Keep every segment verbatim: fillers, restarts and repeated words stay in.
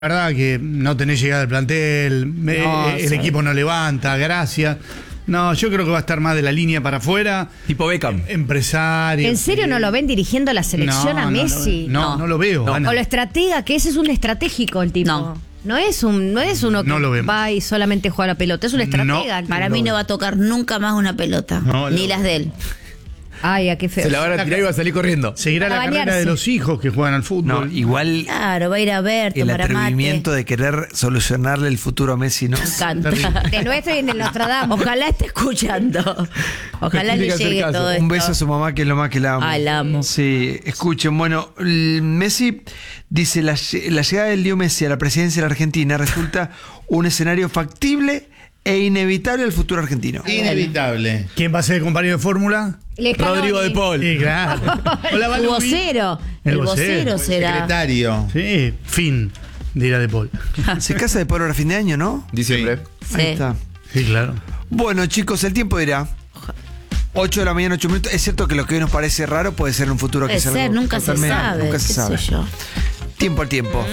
La verdad que no tenés llegada al plantel, me- No, el sí. equipo no levanta, gracias. No, yo creo que va a estar más de la línea para afuera. Tipo Beckham. Empresario. ¿En serio no lo ven dirigiendo la selección No, a no, Messi? No, no, no lo veo. No. Ana. O lo estratega, que ese es un estratégico el tipo. No. No es un, no es uno que No lo vemos. va y solamente juega la pelota, es un estratega. No. Para mí no va a tocar nunca más una pelota. No, ni no. las de él. Ay, a qué feo. Se la van a tirar y va a salir corriendo. Seguirá A la bañarse. carrera de los hijos que juegan al No, fútbol. igual Claro, va a ir a ver, el tomar atrevimiento mate. de querer solucionarle el futuro a Messi, ¿no? Me encanta. De nuestro y en el Nostradamus. Ojalá esté escuchando. Ojalá Tiene le que hacer llegue caso. todo esto. Un beso a su mamá, que es lo más que la amo. Ay, la amo. Sí, escuchen, bueno, el Messi dice, la, lle- la llegada del Leo Messi a la presidencia de la Argentina resulta un escenario factible e inevitable al futuro argentino. Inevitable. ¿Quién va a ser el compañero de fórmula? Lejano Rodrigo y- de Paul. Sí, claro. Hola, El Balbi. vocero. El El vocero. vocero será. Secretario. Sí, fin, dirá de Paul. Se casa de Pablo a fin de año, ¿no? Diciembre. Ahí Sí. está. Sí, claro. Bueno, chicos, el tiempo dirá. ocho de la mañana, ocho minutos. Es cierto que lo que hoy nos parece raro puede ser en un futuro Puede que sea ser, algo nunca se totalmente- sabe. Nunca se qué sabe. sé yo. Tiempo al tiempo.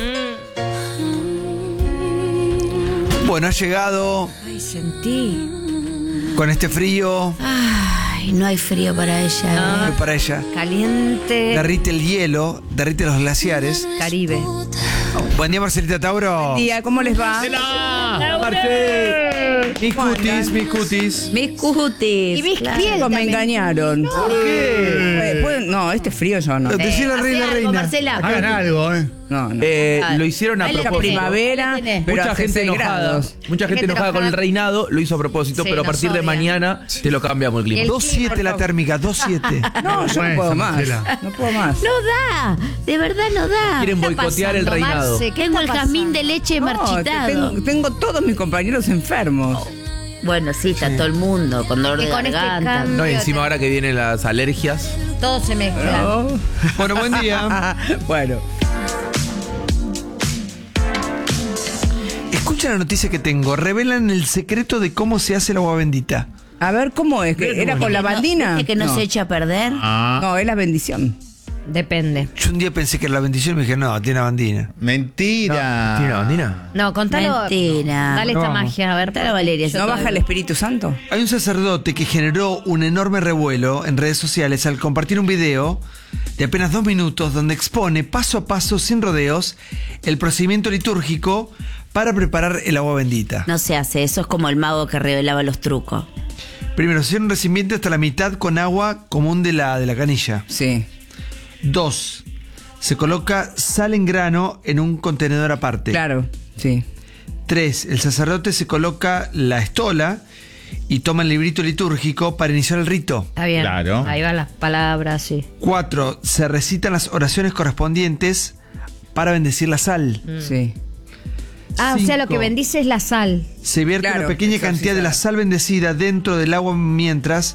Bueno, ha llegado Ay, sentí. con este frío Ay, no hay frío para ella. eh, para ella. Caliente. Derrite el hielo, derrite los glaciares. Caribe. Buen día, Marcelita Tauro. Día, ¿cómo les va? Marce. Mis ¿Cómo cutis, andan? mis cutis. Mis cutis. Y mis claro. piel Chicos, me también. engañaron. ¿Por qué? No, este frío yo no. Decir la Hace reina, algo, reina. Marcela. Hagan algo, ¿eh? No, no. Eh, Ah, lo hicieron a ahí la Mucha propósito. primavera, Ahí la tenés. pero Mucha hace gente seis enojada. grados. Mucha gente Gente enojada con el enojada. reinado, lo hizo a propósito, Sí, pero a nos partir de odian. mañana te lo cambiamos el clima. El- dos siete la térmica, dos siete. No, yo Bueno, no puedo más. Marcela. No puedo más. No da, de verdad no da. Quieren ¿Qué está boicotear el pasando, reinado. Marce? ¿Qué Tengo está el jazmín pasando? de leche No, marchitado. tengo, tengo todos mis compañeros enfermos. Bueno, sí, está todo el mundo con dolor Que de con este garganta. cambio- No, y encima ahora que vienen las alergias. Todo se mezcla. No. Bueno, buen día. Bueno, Escucha la noticia que tengo. Revelan el secreto de cómo se hace el agua bendita. a ver, ¿cómo es? ¿Que ¿Era con la No, bandina? ¿viste que no, se echa a perder? Ah, No, es la bendición. Depende. Yo un día pensé que era la bendición y me dije, no, tiene la bandina. mentira. ¿Tiene la bandina? No, contalo. Mentira. Dale No esta vamos. magia, a ver. Está la Valeria. yo ¿No todavía- baja el Espíritu Santo? Hay un sacerdote que generó un enorme revuelo en redes sociales al compartir un video de apenas dos minutos donde expone paso a paso, sin rodeos, el procedimiento litúrgico para preparar el agua bendita. No se hace, eso es como el mago que revelaba los trucos. Primero, se llena un recipiente hasta la mitad con agua común de la, de la canilla. Sí. Dos, se coloca sal en grano en un contenedor aparte. Claro, sí. Tres, el sacerdote se coloca la estola y toma el librito litúrgico para iniciar el rito. Está bien. Claro. Ahí van las palabras, sí. Cuatro, se recitan las oraciones correspondientes para bendecir la sal. Sí. Ah, o sea, lo Cinco, que bendice es la sal. Se vierte Claro, una pequeña exorcizar. cantidad de la sal bendecida dentro del agua mientras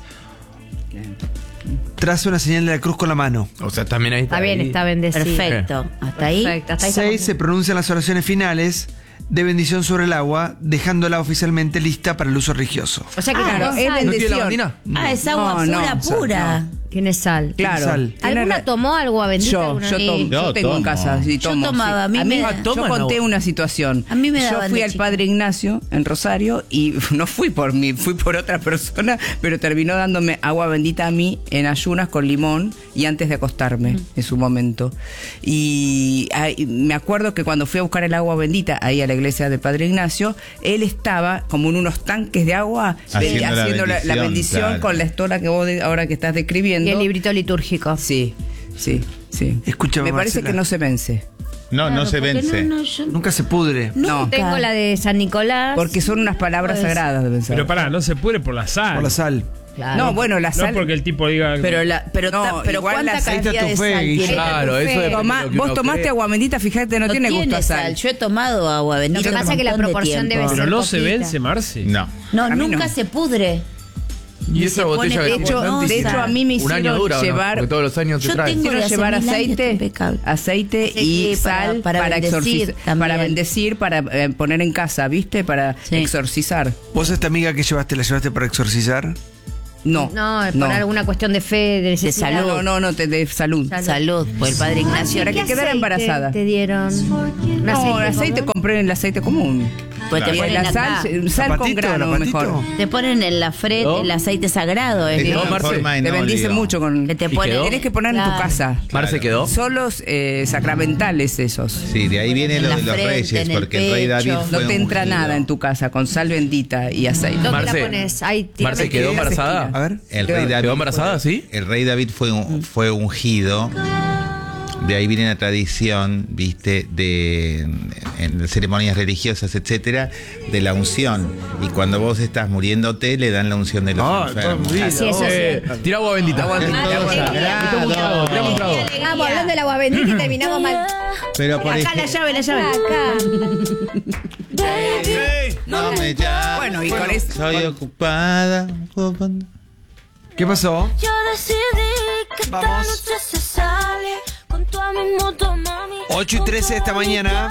traza una señal de la cruz con la mano. O sea, también ahí Está bien, ahí. está bendecido. Perfecto. Hasta ahí. Perfecto, hasta ahí Seis, estamos se bien. pronuncian las oraciones finales de bendición sobre el agua, dejándola oficialmente lista para el uso religioso. O sea que Claro, con es sal. ¿No tiene la bendición. bandina? Ah, es agua No, pura, no, pura. Tiene sal. Claro. Sal. Tiene ¿Alguna ra- tomó agua bendita? Yo, alguna yo, vez? tomo, Yo yo tengo en tomo. casa, sí, Yo tomo. tomaba, a mí me- yo toman conté agua. una situación. A mí me Yo daban fui de al chica. Padre Ignacio en Rosario y no fui por mí, fui por otra persona, pero terminó dándome agua bendita a mí en ayunas con limón y antes de acostarme en su momento. Y ahí, me acuerdo que cuando fui a buscar el agua bendita ahí a la iglesia del Padre Ignacio, él estaba como en unos tanques de agua Haciendo eh, la haciendo la, la bendición, bendición claro. con la estola que vos de- ahora que estás describiendo. Y el librito litúrgico. Sí, sí, sí. Escúchame, Me parece Marcela. que no se vence. No, no se Porque vence. No, no, yo- Nunca se pudre. No, Tengo la de San Nicolás. porque son unas palabras Pues- sagradas, deben ser. Pero pará, no se pudre por la sal. Por la sal. Claro. No, bueno, la No sal. porque el tipo diga. Pero, la, pero, No, ta- pero igual ¿cuánta la aceite cantidad a tu de fe, sal Guille. tiene? Claro, eso depende Tomá- de lo que vos uno tomaste cree. agua bendita, fíjate, no, tiene gusto a sal. sal. Yo he tomado agua bendita. Lo que pasa un es que la montón de proporción tiempo. debe ser Pero no se poquita. vence, Marce. No. No, A mí nunca no. se pudre. Y Y esa se botella pone- que De hecho, No, de sal. hecho a mí me Un año hicieron dura, ¿o no? llevar, Porque todos los años se Yo trae. tengo- hicieron de hace llevar mil años, aceite, impecable. aceite Sí, y para- sal para para, bendecir exorcizar, también. para bendecir, para eh, poner en casa, ¿viste? Para Sí. exorcizar. ¿Vos esta amiga que llevaste, la llevaste para exorcizar? No. No, por alguna cuestión de fe, de necesidad. salud. No, no, no, te- de salud. Salud. Salud, por el padre Ignacio. Para que ¿Qué quedara aceite embarazada. te dieron? ¿Un No, el aceite común? compré el aceite común. Pues te Y ponen la acá. sal, sal con ¿Zapatito, grano zapatito? mejor. Te ponen en la frente ¿No? el aceite sagrado. Es Es de No, una Marce, forma en Te bendice óleo. mucho con. que te ¿Y ponen. quedó? Tienes que poner en tu Claro. casa. Mar se quedó. Solos eh, sacramentales esos. Sí, de ahí viene En lo la de los frente, reyes, en el porque el rey David pecho. fue No te entra ungido. nada en tu casa con sal bendita y aceite. ¿Dónde Marce, la pones? Ahí, tírame Marce el- quedó en las embarazada. esquinas. A ver. El Quedó- rey David ¿Quedó embarazada, fue, sí? El rey David fue, un- fue ungido. De ahí viene la tradición, viste, de en ceremonias religiosas, etcétera, de la unción. Y cuando vos estás muriéndote, le dan la unción de los Ah, enfermos. toda Sí, eso Eh, sí. tira agua bendita. Agua bendita. Es todo Ah, sagrado. Tirame un trago. Vamos, hablando del agua bendita y terminamos mal. Pero por Acá la ejemplo, llave, la llave. Acá. no me llames. Bueno, y con eso. Soy ocupada. ¿Qué pasó? Yo decidí que Vamos. esta noche se sale con tu mi moto, mami. ocho y trece de esta mañana.